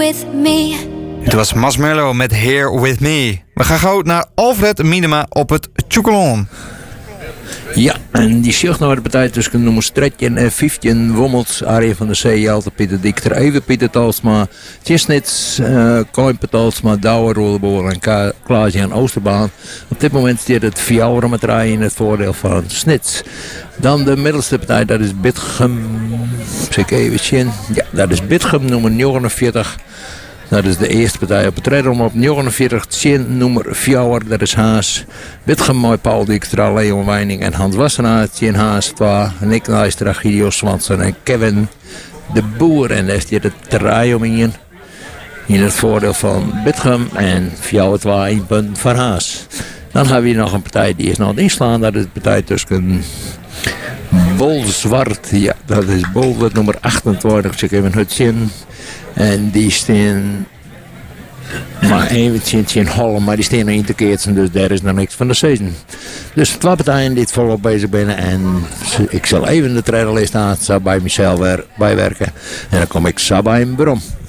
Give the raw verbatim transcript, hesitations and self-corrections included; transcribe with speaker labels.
Speaker 1: with me.
Speaker 2: Het was Marshmello met Here With Me. We gaan gauw naar Alfred Minema op het Tjoekelon.
Speaker 3: Ja, en die zegt nou de partij tussen nummer dertien en vijftien Wommels, Arie van der Zee, Alte Pieter Dikter, even Pieter Talsma, Tjesnits, uh, Koimper Talsma, Douwe Rollenboor en Ka- Klaas-Jan Oosterbaan. Op dit moment zit het Fjouwer met rijden in het voordeel van Snits. Dan de middelste partij, dat is Bitgem, zeg even zien. Ja, dat is Bitgem, nummer negenenveertig. Dat is de eerste partij op het redom op negenenveertig, tien, nummer Fjouwer, dat is Haas. Bitgem, mooi Paul Dijkstra, Leon Weining en Hans Wassenaar, tien Haas, twee, Nick Nijstra, Gideon Swanson en Kevin de Boer. En daar is hier de trio in, in het voordeel van Bitgem en Fjouwer twee, één punt voor Haas. Dan hebben we hier nog een partij die is nog niet inslaan, dat is de partij tussen Bol Zwart, ja, dat is Bol, dat nummer achtentwintig, ik zeg even het zin. En die staan maar eventjes in Holland, maar die staan nog niet te keertsen, dus daar is nog niks van de seizoen. Dus twee partijen die het volop bezig zijn en ik zal even de trailerlijst aan, zal bij mezelf weer bijwerken en dan kom ik zo bij een bron.